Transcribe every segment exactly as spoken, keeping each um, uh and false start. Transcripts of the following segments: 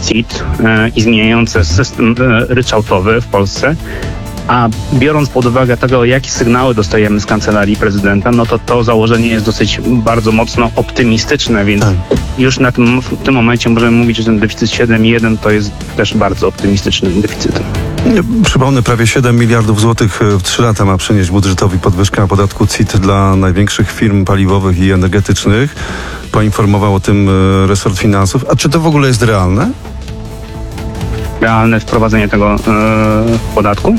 C I T e, i zmieniające system e, ryczałtowy w Polsce, a biorąc pod uwagę tego, jakie sygnały dostajemy z Kancelarii Prezydenta, no to to założenie jest dosyć bardzo mocno optymistyczne, więc tak. już na tym, w tym momencie możemy mówić, że ten deficyt siedem przecinek jeden to jest też bardzo optymistyczny deficyt. Przypomnę, prawie siedem miliardów złotych w trzy lata ma przynieść budżetowi podwyżka podatku C I T dla największych firm paliwowych i energetycznych. Poinformował o tym resort finansów. A czy to w ogóle jest realne? Realne wprowadzenie tego e, podatku?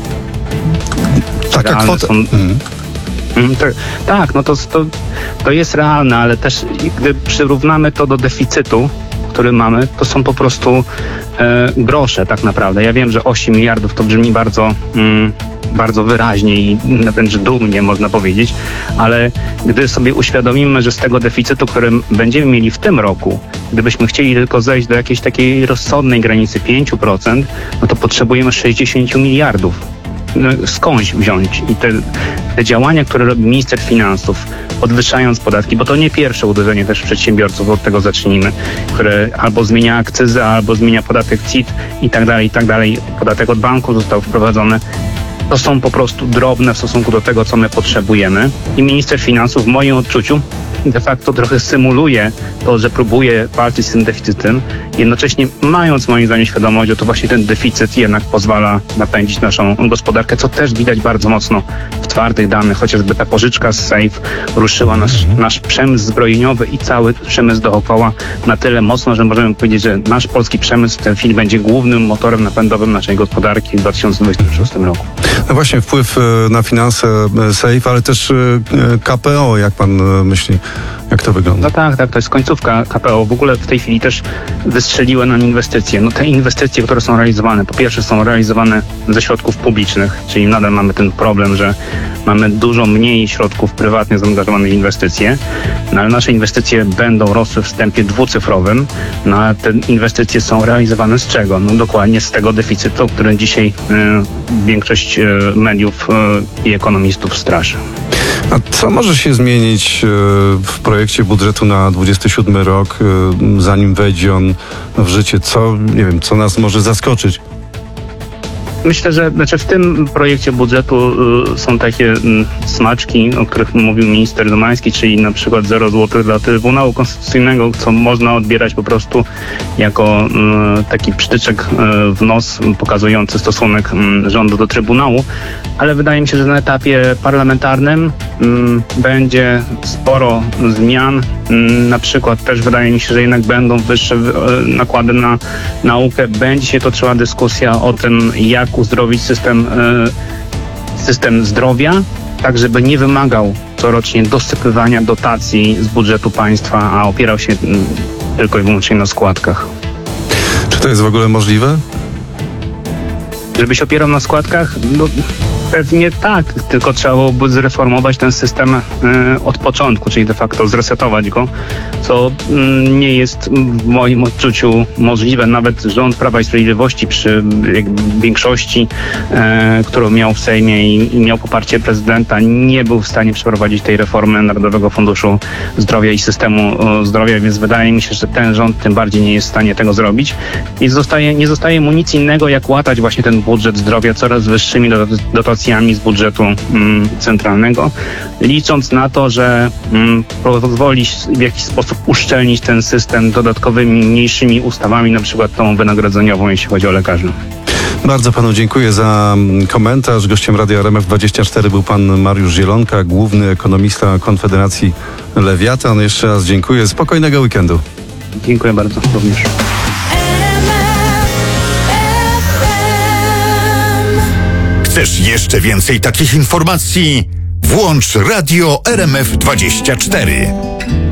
Taka kwota. Są, mm. Mm, to, tak, no to, to, to jest realne, ale też gdy przyrównamy to do deficytu, który mamy, to są po prostu e, grosze tak naprawdę. Ja wiem, że osiem miliardów to brzmi bardzo, mm, bardzo wyraźnie i wręcz dumnie można powiedzieć, ale gdy sobie uświadomimy, że z tego deficytu, który będziemy mieli w tym roku, gdybyśmy chcieli tylko zejść do jakiejś takiej rozsądnej granicy pięć procent, no to potrzebujemy sześćdziesiąt miliardów. Skądś wziąć. I te, te działania, które robi minister finansów, podwyższając podatki, bo to nie pierwsze uderzenie też w przedsiębiorców, od tego zacznijmy, które albo zmienia akcyzę, albo zmienia podatek C I T i tak dalej, i tak dalej. Podatek od banku został wprowadzony. To są po prostu drobne w stosunku do tego, co my potrzebujemy. I minister finansów w moim odczuciu de facto trochę symuluje to, że próbuje walczyć z tym deficytem, jednocześnie mając moim zdaniem świadomość, że to właśnie ten deficyt jednak pozwala napędzić naszą gospodarkę, co też widać bardzo mocno w twardych danych, chociażby ta pożyczka z Safe ruszyła nasz, nasz przemysł zbrojeniowy i cały przemysł dookoła na tyle mocno, że możemy powiedzieć, że nasz polski przemysł w tej chwili będzie głównym motorem napędowym naszej gospodarki w dwa tysiące dwudziestym szóstym roku. No właśnie, wpływ na finanse Safe, ale też K P O, jak pan myśli? Jak to wygląda? No tak, tak, to jest końcówka K P O. W ogóle w tej chwili też wystrzeliły nam inwestycje. No te inwestycje, które są realizowane, po pierwsze są realizowane ze środków publicznych, czyli nadal mamy ten problem, że mamy dużo mniej środków prywatnie zaangażowanych w inwestycje, no ale nasze inwestycje będą rosły w tempie dwucyfrowym, no a te inwestycje są realizowane z czego? No dokładnie z tego deficytu, o którym dzisiaj y, większość y, mediów y, i ekonomistów straszy. A co może się zmienić y, w projekcie budżetu na dwudziesty siódmy rok, y, zanim wejdzie on w życie? Co, nie wiem, co nas może zaskoczyć? Myślę, że znaczy w tym projekcie budżetu y, są takie y, smaczki, o których mówił minister Domański, czyli na przykład zero złotych dla Trybunału Konstytucyjnego, co można odbierać po prostu jako y, taki przytyczek y, w nos pokazujący stosunek y, rządu do Trybunału, ale wydaje mi się, że na etapie parlamentarnym y, będzie sporo zmian. Y, na przykład też wydaje mi się, że jednak będą wyższe y, nakłady na naukę. Będzie się toczyła dyskusja o tym, jak uzdrowić system, y, system zdrowia, tak żeby nie wymagał corocznie dosypywania dotacji z budżetu państwa, a opierał się y, tylko i wyłącznie na składkach. Czy to jest w ogóle możliwe? Żeby się opierał na składkach? No, pewnie tak, tylko trzeba byłoby zreformować ten system y, od początku, czyli de facto zresetować go, co y, nie jest w moim odczuciu możliwe. Nawet rząd Prawa i Sprawiedliwości przy jakby większości, y, którą miał w Sejmie i, i miał poparcie prezydenta, nie był w stanie przeprowadzić tej reformy Narodowego Funduszu Zdrowia i systemu y, zdrowia, więc wydaje mi się, że ten rząd tym bardziej nie jest w stanie tego zrobić i zostaje, nie zostaje mu nic innego, jak łatać właśnie ten budżet zdrowia coraz wyższymi dotacjami z budżetu mm, centralnego, licząc na to, że mm, pozwoli w jakiś sposób uszczelnić ten system dodatkowymi, mniejszymi ustawami, na przykład tą wynagrodzeniową, jeśli chodzi o lekarzy. Bardzo panu dziękuję za komentarz. Gościem Radia R M F dwadzieścia cztery był pan Mariusz Zielonka, główny ekonomista Konfederacji Lewiatan. Jeszcze raz dziękuję. Spokojnego weekendu. Dziękuję bardzo również. Chcesz jeszcze więcej takich informacji? Włącz Radio R M F dwadzieścia cztery.